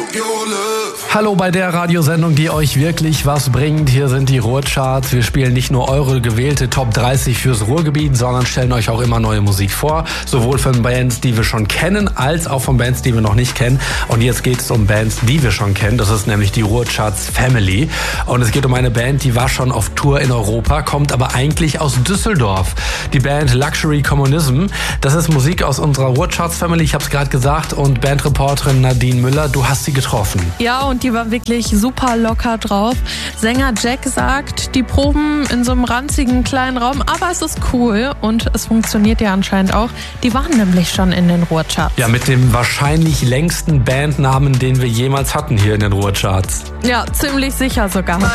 Hallo bei der Radiosendung, die euch wirklich was bringt. Hier sind die Ruhrcharts. Wir spielen nicht nur eure gewählte Top 30 fürs Ruhrgebiet, sondern stellen euch auch immer neue Musik vor. Sowohl von Bands, die wir schon kennen, als auch von Bands, die wir noch nicht kennen. Und jetzt geht es um Bands, die wir schon kennen. Das ist nämlich die Ruhrcharts Family. Und es geht um eine Band, die war schon auf Tour in Europa, kommt aber eigentlich aus Düsseldorf. Die Band Luxury Communism. Das ist Musik aus unserer Ruhrcharts Family, ich habe es gerade gesagt. Und Bandreporterin Nadine Müller, du hast sie getroffen. Ja, und die war wirklich super locker drauf. Sänger Jack sagt, die proben in so einem ranzigen kleinen Raum, aber es ist cool und es funktioniert ja anscheinend auch. Die waren nämlich schon in den Ruhrcharts. Ja, mit dem wahrscheinlich längsten Bandnamen, den wir jemals hatten hier in den Ruhrcharts. Ja, ziemlich sicher sogar. Das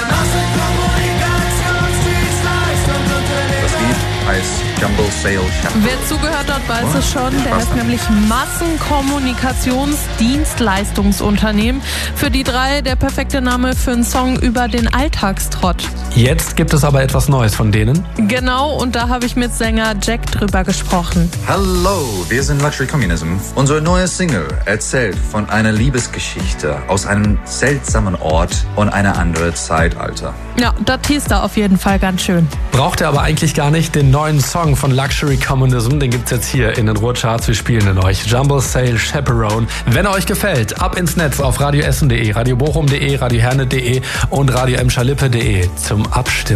Lied heißt Jumbo Sale Chaperone. Wer zugehört hat, weiß es schon. Der ist nämlich Massenkommunikationsdienstleistungsunternehmen. Für die drei der perfekte Name für einen Song über den Alltagstrott. Jetzt gibt es aber etwas Neues von denen. Genau, und da habe ich mit Sänger Jack drüber gesprochen. Hallo, wir sind Luxury Communism. Unsere neue Single erzählt von einer Liebesgeschichte aus einem seltsamen Ort und einer anderen Zeitalter. Ja, das hieß da auf jeden Fall ganz schön. Braucht ihr aber eigentlich gar nicht den neuen Song von Luxury Communism. Den gibt's jetzt hier in den Ruhrcharts. Wir spielen ihn euch. Jumbo Sale Chaperone. Wenn er euch gefällt, ab ins Netz auf radioessen.de, radiobochum.de, radioherne.de und radioemschalippe.de zum Abstimmen.